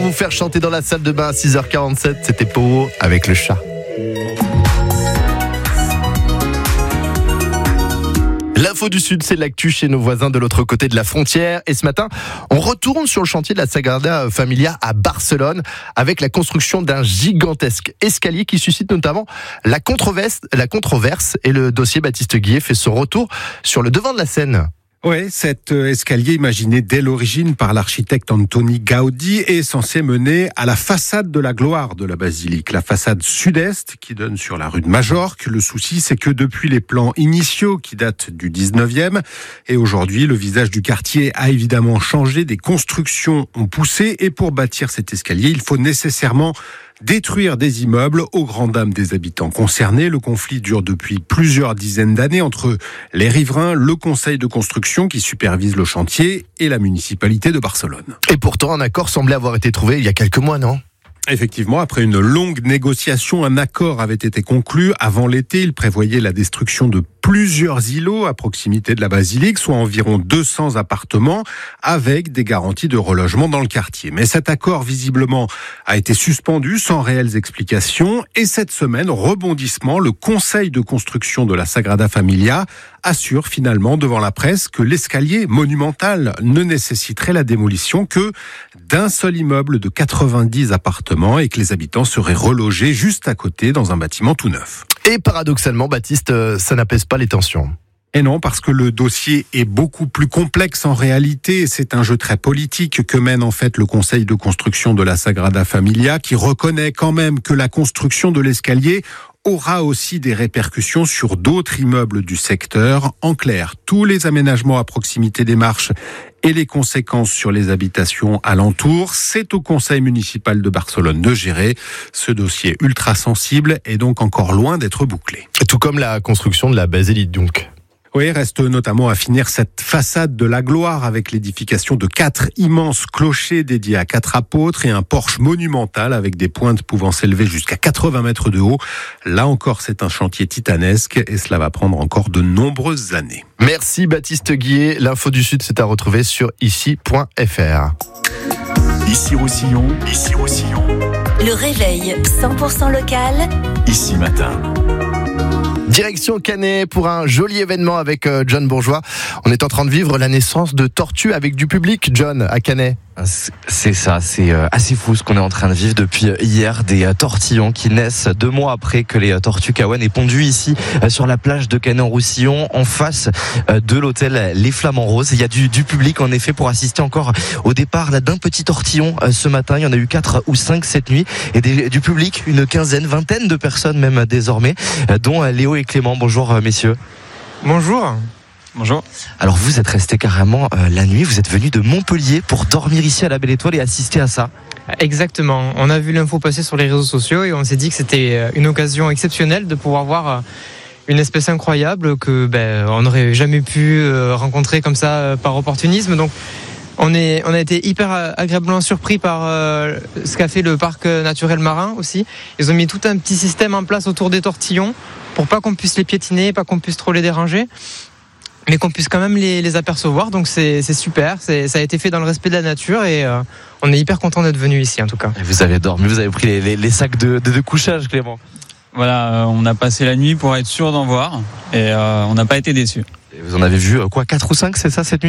vous faire chanter dans la salle de bain à 6h47. C'était Powo avec le chat. L'info du Sud, c'est l'actu chez nos voisins de l'autre côté de la frontière. Et ce matin, on retourne sur le chantier de la Sagrada Familia à Barcelone avec la construction d'un gigantesque escalier qui suscite notamment la controverse. Et le dossier Baptiste Guillet fait son retour sur le devant de la scène. Ouais, cet escalier imaginé dès l'origine par l'architecte Antoni Gaudí est censé mener à la façade de la gloire de la basilique, la façade sud-est qui donne sur la rue de Majorque. Le souci, c'est que depuis les plans initiaux qui datent du 19e et aujourd'hui, le visage du quartier a évidemment changé, des constructions ont poussé et pour bâtir cet escalier, il faut nécessairement détruire des immeubles aux grandes dames des habitants concernés. Le conflit dure depuis plusieurs dizaines d'années entre les riverains, le conseil de construction qui supervise le chantier et la municipalité de Barcelone. Et pourtant, un accord semblait avoir été trouvé il y a quelques mois, non ? Effectivement, après une longue négociation, un accord avait été conclu avant l'été. Il prévoyait la destruction de plusieurs îlots à proximité de la basilique, soit environ 200 appartements, avec des garanties de relogement dans le quartier. Mais cet accord, visiblement, a été suspendu sans réelles explications. Et cette semaine, rebondissement, le conseil de construction de la Sagrada Familia assure finalement devant la presse que l'escalier monumental ne nécessiterait la démolition que d'un seul immeuble de 90 appartements et que les habitants seraient relogés juste à côté dans un bâtiment tout neuf. Et paradoxalement, Baptiste, ça n'apaise pas les tensions. Et non, parce que le dossier est beaucoup plus complexe en réalité. C'est un jeu très politique que mène en fait le conseil de construction de la Sagrada Familia qui reconnaît quand même que la construction de l'escalier aura aussi des répercussions sur d'autres immeubles du secteur. En clair, tous les aménagements à proximité des marches et les conséquences sur les habitations alentours, c'est au conseil municipal de Barcelone de gérer. Ce dossier ultra sensible est donc encore loin d'être bouclé. Tout comme la construction de la basilique donc. Oui, reste notamment à finir cette façade de la gloire avec l'édification de 4 immenses clochers dédiés à 4 apôtres et un porche monumental avec des pointes pouvant s'élever jusqu'à 80 mètres de haut. Là encore, c'est un chantier titanesque et cela va prendre encore de nombreuses années. Merci Baptiste Guillet. L'info du Sud, c'est à retrouver sur ici.fr. Ici Roussillon. Le réveil 100% local. Ici Matin. Direction Canet pour un joli événement avec John Bourgeois. On est en train de vivre la naissance de tortues avec du public, John, à Canet. C'est ça, c'est assez fou ce qu'on est en train de vivre depuis hier. Des tortillons qui naissent 2 mois après que les tortues Kawan aient pondu ici sur la plage de Canet-en-Roussillon en face de l'hôtel Les Flamants Roses. Il y a du public en effet pour assister encore au départ là, d'un petit tortillon ce matin. Il y en a eu 4 ou 5 cette nuit et du public, une quinzaine, vingtaine de personnes même désormais, dont Léo et Clément. Bonjour messieurs. Bonjour. Bonjour. Alors vous êtes restés carrément la nuit, vous êtes venus de Montpellier pour dormir ici à la Belle Étoile et assister à ça. Exactement, on a vu l'info passer sur les réseaux sociaux et on s'est dit que c'était une occasion exceptionnelle de pouvoir voir une espèce incroyable que on n'aurait jamais pu rencontrer comme ça par opportunisme. Donc on a été hyper agréablement surpris par ce qu'a fait le parc naturel marin aussi. Ils ont mis tout un petit système en place autour des tortillons pour pas qu'on puisse les piétiner, pas qu'on puisse trop les déranger, mais qu'on puisse quand même les apercevoir. Donc c'est super, ça a été fait dans le respect de la nature et on est hyper content d'être venu ici en tout cas. Et vous avez dormi, vous avez pris les sacs de couchage, Clément. Voilà, on a passé la nuit pour être sûr d'en voir et on n'a pas été déçus. Et vous en avez vu 4 ou 5, c'est ça cette nuit ?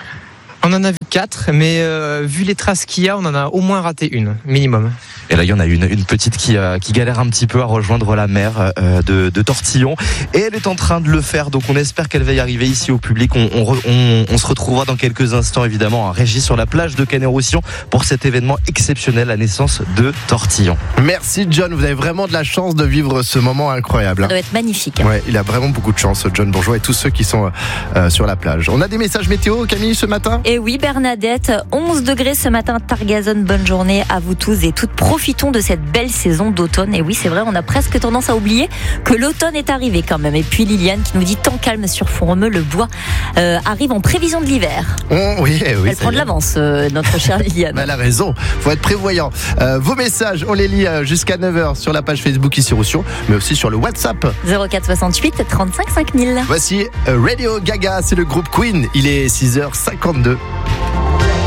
On en a vu 4, mais vu les traces qu'il y a, on en a au moins raté une, minimum. Et là, il y en a une petite qui galère un petit peu à rejoindre la mer de Tortillon. Et elle est en train de le faire, donc on espère qu'elle va y arriver ici au public. On se retrouvera dans quelques instants, évidemment, à Régis sur la plage de Canet-en-Roussillon pour cet événement exceptionnel, la naissance de Tortillon. Merci John, vous avez vraiment de la chance de vivre ce moment incroyable. Ça doit être magnifique. Ouais, il a vraiment beaucoup de chance, John Bourgeois et tous ceux qui sont sur la plage. On a des messages météo, Camille, ce matin ? Et oui, Bernadette, 11 degrés ce matin, Targazone, bonne journée à vous tous et toutes. Profitons de cette belle saison d'automne. Et oui, c'est vrai, on a presque tendance à oublier que l'automne est arrivé quand même. Et puis Liliane qui nous dit temps calme sur Font-Romeu, le bois arrive en prévision de l'hiver. Oui, Elle prend de l'avance, notre chère Liliane. Elle a raison, faut être prévoyant. Vos messages, on les lit jusqu'à 9h sur la page Facebook Ici Roussillon, mais aussi sur le WhatsApp. 04 68 35 5000. Voici Radio Gaga, c'est le groupe Queen. Il est 6h52.